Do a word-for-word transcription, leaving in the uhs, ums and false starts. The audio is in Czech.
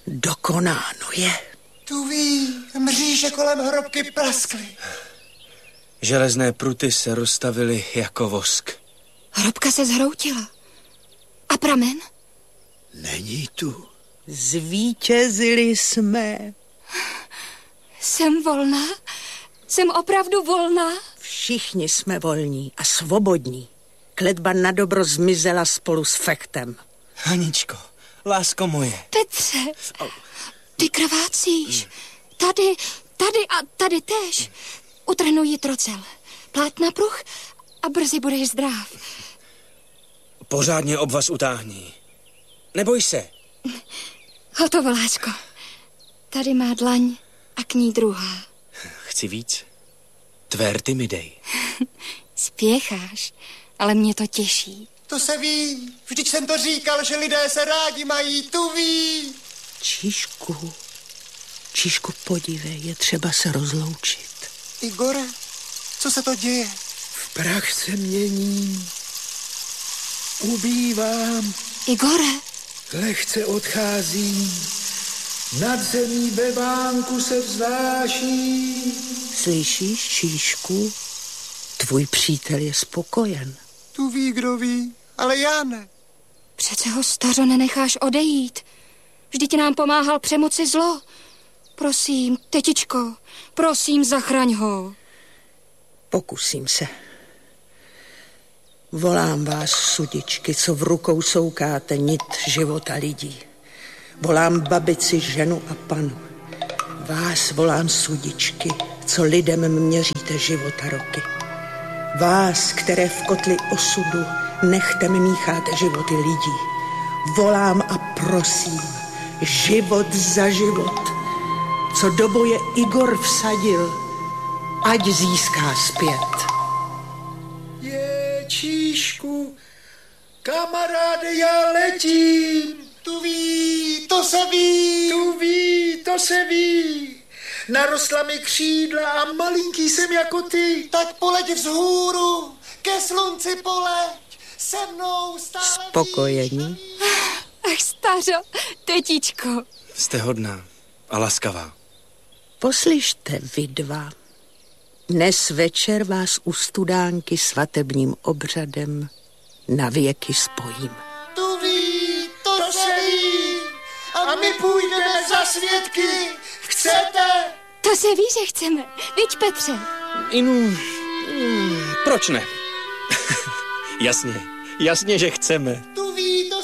Dokonáno je. Tu ví, mříže kolem hrobky praskly. Železné pruty se roztavily jako vosk. Hrobka se zhroutila. A pramen? Není tu. Zvítězili jsme. Jsem volná? Jsem opravdu volná? Všichni jsme volní a svobodní. Kletba na dobro zmizela spolu s Fechtem. Haničko, lásko moje. Petře, ty krvácíš. Tady, tady a tady též. Utrhnu jí trocel. Plát na pruh a brzy budeš zdrav. Pořádně obvaz utáhni. Neboj se. Hotovo, lásko. Tady má dlaň a k ní druhá. Chci víc? Tvé rty mi dej. Spěcháš, ale mě to těší. To se ví. Vždyť jsem to říkal, že lidé se rádi mají. Tu ví. Číšku, Číšku, podívej, je třeba se rozloučit. Igore, co se to děje? V prach se měním. Ubývám. Igore. Lehce odcházím. Nad zemí ve vánku se vznáší. Slyšíš, Číšku? Tvůj přítel je spokojen. Tu ví, kdo ví, ale já ne. Přece ho, stařo, nenecháš odejít. Vždyť nám pomáhal přemoci zlo. Prosím, tetičko, prosím, zachraň ho. Pokusím se. Volám vás, sudičky, co v rukou soukáte nit života lidí. Volám babici, ženu a panu. Vás volám, sudičky, co lidem měříte života roky. Vás, které v kotli osudu nechtem mícháte životy lidí. Volám a prosím, život za život, co do boje Igor vsadil, ať získá zpět. Je, Číšku, kamaráde, já letím. Tu ví, to se ví. Tu ví, to se ví. Narostla mi křídla a malinký jsem jako ty. Tak poleď vzhůru, ke slunci poleď, se mnou stále. Spokojení? Ach, stařo, tetičko. Jste hodná a laskavá. Poslyšte vy dva. Dnes večer vás u studánky svatebním obřadem na věky spojím. Tu ví, to, to se ví. A my půjdeme za svědky. Chcete? To se ví, že chceme. Viď, Petře? Inu, mm, proč ne? Jasně, jasně, že chceme. Tu